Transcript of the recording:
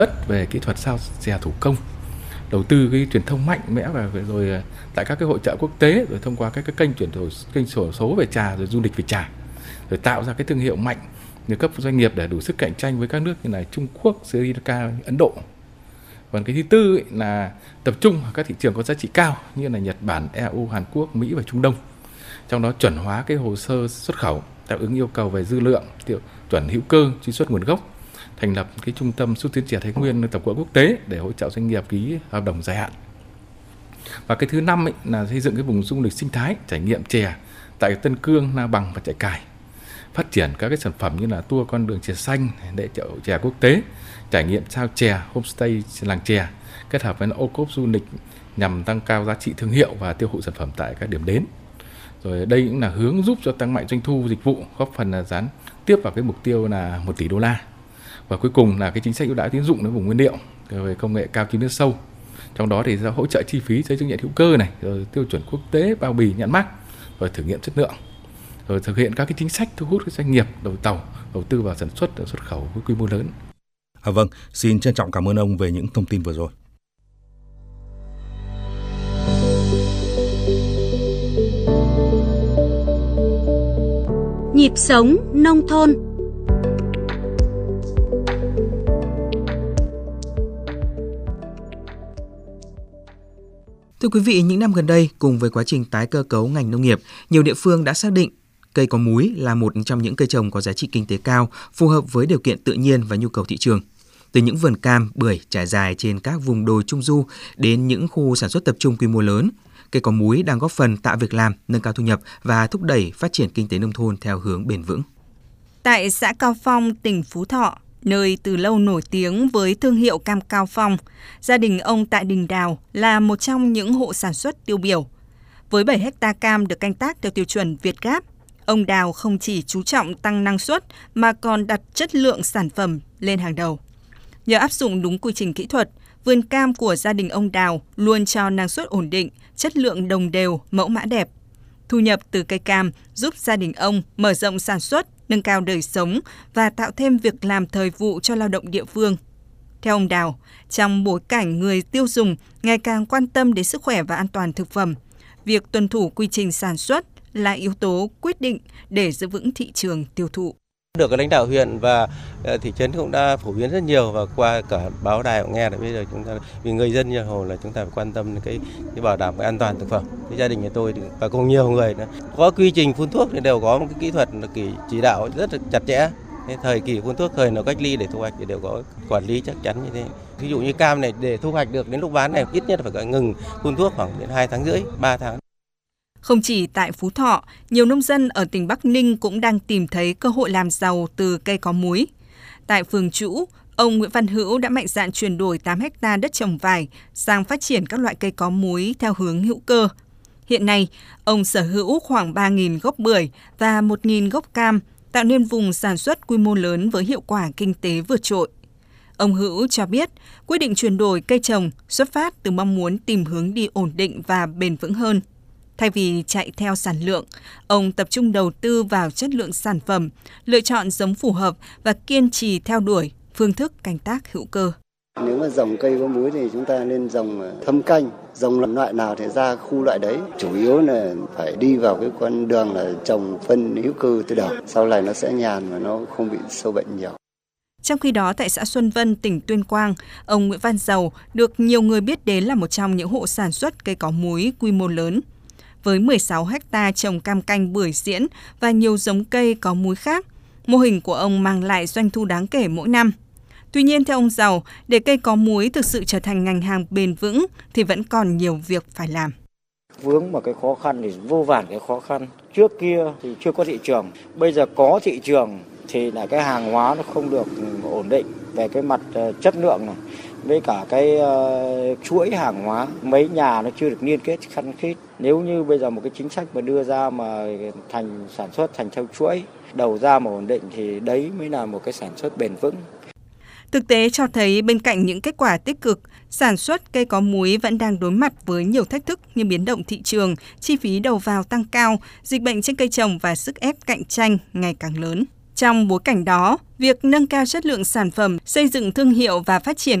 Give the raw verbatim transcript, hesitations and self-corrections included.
đất về kỹ thuật sao chè thủ công, đầu tư cái truyền thông mạnh mẽ và rồi tại các cái hội chợ quốc tế, rồi thông qua các cái kênh chuyển đổi kênh sổ số về trà, rồi du lịch về trà, rồi tạo ra cái thương hiệu mạnh như cấp doanh nghiệp để đủ sức cạnh tranh với các nước như là Trung Quốc, Sri Lanka, Ấn Độ. Còn cái thứ tư ấy là tập trung vào các thị trường có giá trị cao như là Nhật Bản, e u, Hàn Quốc, Mỹ và Trung Đông. Trong đó chuẩn hóa cái hồ sơ xuất khẩu, đáp ứng yêu cầu về dư lượng, chuẩn hữu cơ, truy xuất nguồn gốc, thành lập cái trung tâm xúc tiến chè Thái Nguyên tập quán quốc tế để hỗ trợ doanh nghiệp ký hợp đồng dài hạn. Và cái thứ năm ấy là xây dựng cái vùng du lịch sinh thái trải nghiệm chè tại Tân Cương, Na Bằng và Trại Cài. Phát triển các cái sản phẩm như là tour con đường chè xanh, lễ chợ chè quốc tế, trải nghiệm sao chè, homestay làng chè, kết hợp với ô cốp du lịch nhằm tăng cao giá trị thương hiệu và tiêu thụ sản phẩm tại các điểm đến. Rồi đây cũng là hướng giúp cho tăng mạnh doanh thu dịch vụ, góp phần là gián tiếp vào cái mục tiêu là một tỷ đô la. Và cuối cùng là cái chính sách ưu đãi tín dụng đến vùng nguyên liệu về công nghệ cao kim nước sâu. Trong đó thì sẽ hỗ trợ chi phí giấy chứng nhận hữu cơ này, rồi tiêu chuẩn quốc tế, bao bì, nhãn mác, rồi thử nghiệm chất lượng, rồi thực hiện các cái chính sách thu hút các doanh nghiệp đầu tàu đầu tư vào sản xuất xuất khẩu với quy mô lớn. À, vâng, xin trân trọng cảm ơn ông về những thông tin vừa rồi. Nhịp sống nông thôn. Thưa quý vị, những năm gần đây, cùng với quá trình tái cơ cấu ngành nông nghiệp, nhiều địa phương đã xác định cây có múi là một trong những cây trồng có giá trị kinh tế cao, phù hợp với điều kiện tự nhiên và nhu cầu thị trường. Từ những vườn cam, bưởi trải dài trên các vùng đồi trung du đến những khu sản xuất tập trung quy mô lớn, cây có múi đang góp phần tạo việc làm, nâng cao thu nhập và thúc đẩy phát triển kinh tế nông thôn theo hướng bền vững. Tại xã Cao Phong, tỉnh Phú Thọ, nơi từ lâu nổi tiếng với thương hiệu cam Cao Phong, gia đình ông Tạ Đình Đào là một trong những hộ sản xuất tiêu biểu. Với bảy héc ta cam được canh tác theo tiêu chuẩn Việt Gáp, ông Đào không chỉ chú trọng tăng năng suất mà còn đặt chất lượng sản phẩm lên hàng đầu. Nhờ áp dụng đúng quy trình kỹ thuật, vườn cam của gia đình ông Đào luôn cho năng suất ổn định, chất lượng đồng đều, mẫu mã đẹp. Thu nhập từ cây cam giúp gia đình ông mở rộng sản xuất, nâng cao đời sống và tạo thêm việc làm thời vụ cho lao động địa phương. Theo ông Đào, trong bối cảnh người tiêu dùng ngày càng quan tâm đến sức khỏe và an toàn thực phẩm, việc tuân thủ quy trình sản xuất là yếu tố quyết định để giữ vững thị trường tiêu thụ. Được các lãnh đạo huyện và thị trấn cũng đã phổ biến rất nhiều và qua cả báo đài cũng nghe là bây giờ chúng ta vì người dân như hồ là chúng ta phải quan tâm đến cái, cái bảo đảm cái an toàn thực phẩm. Cái gia đình nhà tôi và cùng nhiều người nữa. Có quy trình phun thuốc thì đều có một cái kỹ thuật kỳ chỉ đạo rất là chặt chẽ. Cái thời kỳ phun thuốc, thời nào cách ly để thu hoạch thì đều có quản lý chắc chắn như thế. Ví dụ như cam này để thu hoạch được đến lúc bán này ít nhất là phải ngừng phun thuốc khoảng đến hai tháng rưỡi, ba tháng. Không chỉ tại Phú Thọ, nhiều nông dân ở tỉnh Bắc Ninh cũng đang tìm thấy cơ hội làm giàu từ cây có múi. Tại phường Trũ, ông Nguyễn Văn Hữu đã mạnh dạn chuyển đổi tám héc ta đất trồng vải sang phát triển các loại cây có múi theo hướng hữu cơ. Hiện nay, ông sở hữu khoảng ba nghìn gốc bưởi và một nghìn gốc cam, tạo nên vùng sản xuất quy mô lớn với hiệu quả kinh tế vượt trội. Ông Hữu cho biết, quyết định chuyển đổi cây trồng xuất phát từ mong muốn tìm hướng đi ổn định và bền vững hơn. Thay vì chạy theo sản lượng, ông tập trung đầu tư vào chất lượng sản phẩm, lựa chọn giống phù hợp và kiên trì theo đuổi phương thức canh tác hữu cơ. Nếu mà dòng cây có múi thì chúng ta nên dòng thâm canh, dòng loại nào thì ra khu loại đấy. Chủ yếu là phải đi vào cái con đường là trồng phân hữu cơ từ đầu, sau này nó sẽ nhàn và nó không bị sâu bệnh nhiều. Trong khi đó, tại xã Xuân Vân, tỉnh Tuyên Quang, ông Nguyễn Văn Dầu được nhiều người biết đến là một trong những hộ sản xuất cây có múi quy mô lớn. Với mười sáu héc ta trồng cam canh bưởi diễn và nhiều giống cây có múi khác, mô hình của ông mang lại doanh thu đáng kể mỗi năm. Tuy nhiên, theo ông Dầu, để cây có múi thực sự trở thành ngành hàng bền vững thì vẫn còn nhiều việc phải làm. Vướng vào cái khó khăn thì vô vàn cái khó khăn. Trước kia thì chưa có thị trường, bây giờ có thị trường thì là cái hàng hóa nó không được ổn định về cái mặt chất lượng này. Với cả cái uh, chuỗi hàng hóa, mấy nhà nó chưa được liên kết khăng khít. Nếu như bây giờ một cái chính sách mà đưa ra mà thành sản xuất thành theo chuỗi, đầu ra mà ổn định thì đấy mới là một cái sản xuất bền vững. Thực tế cho thấy bên cạnh những kết quả tích cực, sản xuất cây có múi vẫn đang đối mặt với nhiều thách thức như biến động thị trường, chi phí đầu vào tăng cao, dịch bệnh trên cây trồng và sức ép cạnh tranh ngày càng lớn. Trong bối cảnh đó, việc nâng cao chất lượng sản phẩm, xây dựng thương hiệu và phát triển